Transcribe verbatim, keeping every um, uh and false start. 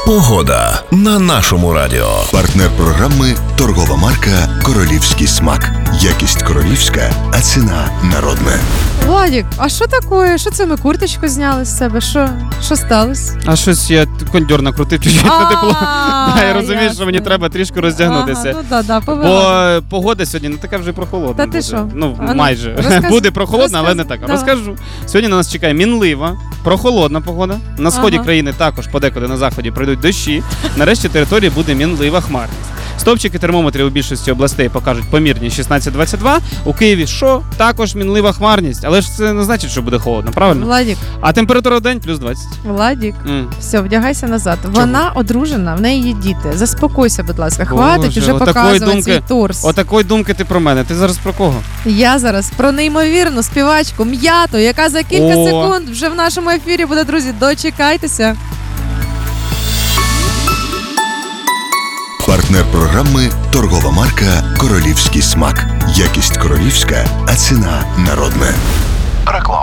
Погода на нашому радіо. Партнер програми – торгова марка «Королівський смак». Якість королівська, а ціна народна. Владік, а що таке? Що це ми курточку зняли з себе? Що, що сталося? А щось я кондьор накрутив чуть-чуть на тепло. Да, я розумію, що мені треба трішки роздягнутися. Ага, ну да, да, повела. Бо погода сьогодні не така вже й прохолодна. Та ти буде. що? Ну, А ну, майже. розкажи, Буде прохолодна, але розкажи, не так. да. Розкажу. Сьогодні на нас чекає мінлива, прохолодна погода. На сході Ага. країни також, подекуди на заході, пройдуть дощі. Нарешті території буде мінлива хмарність. Стовпчики термометрів у більшості областей покажуть помірні шістнадцять двадцять два. У Києві що? Також мінлива хмарність. Але ж це не значить, що буде холодно, правильно? Владік, А температура в день плюс двадцять. Владік, М. все, вдягайся назад. Вона одружена, в неї є діти. Заспокойся, будь ласка. Хватить Боже, уже отакої показувати думки- свій торс. Отакої думки ти про мене. Ти зараз про кого? Я зараз про неймовірну співачку М'яту, яка за кілька О. секунд вже в нашому ефірі буде, друзі. Дочекайтеся. Партнер програми – торгова марка «Королівський смак». Якість королівська, а ціна народна. Реклама.